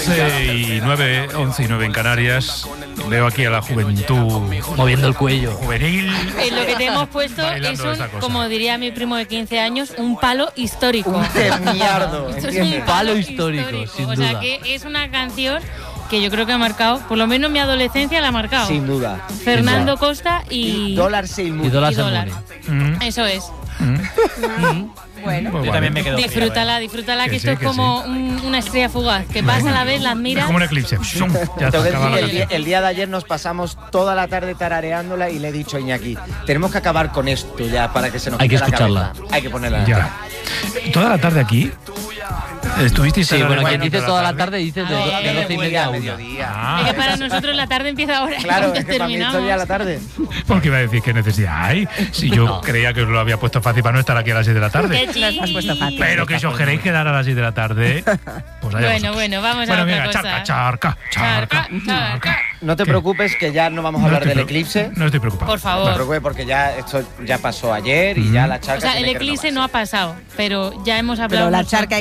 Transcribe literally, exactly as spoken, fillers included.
once y nueve, once y nueve en Canarias. Veo aquí a la juventud moviendo el cuello. Juvenil. Eh, lo que te hemos puesto es un, como diría mi primo de quince años, un palo histórico. Un temiardo. Esto es un Un palo histórico, sin o duda. sea que es una canción que yo creo que ha marcado, por lo menos mi adolescencia la ha marcado. Sin duda. Fernando Sin duda. Costa y... Y Dólar Sailmoon. Y Dólar y Dólar. Sailmoon. Mm. Eso es. Mm. Bueno, Pues Yo vale. también me quedo Disfrútala, disfrútala, que, Que esto sí, es que como un- una estrella fugaz, que pasa a la vez, las Es miras. como un eclipse. Shum, ya Tengo está, que acaba decir la que el, día, canción. el día de ayer nos pasamos toda la tarde tarareándola y le he dicho a Iñaki, tenemos que acabar con esto ya para que se nos Hay que quite la escucharla. cabeza. Hay que ponerla. Ya. Toda la tarde aquí. ¿Estuvisteis Sí, bueno, tarareando quien dice toda la tarde dice de, A ver, de doce y media a una. mediodía. Ah, Es que para nosotros la tarde empieza ahora. Claro, cuando es que para mí terminamos. esto ya la tarde. porque iba a decir que necesidad hay. Si yo No. creía que os lo había puesto fácil para no estar aquí a las seis de la tarde. Qué Nos has puesto fácil. Pero que si os queréis quedar a las seis de la tarde, pues allá Bueno, vosotros. bueno, vamos a Bueno, otra venga, cosa. charca, charca, charca, Charca, charca. No te ¿Qué? preocupes que ya no vamos a No hablar estoy del preocup- eclipse. No estoy preocupado. Por No te favor. preocupes porque ya esto ya pasó ayer y ya la charca O sea, el tiene que eclipse renovarse. no ha pasado, pero ya hemos pero hablado la mucho. charca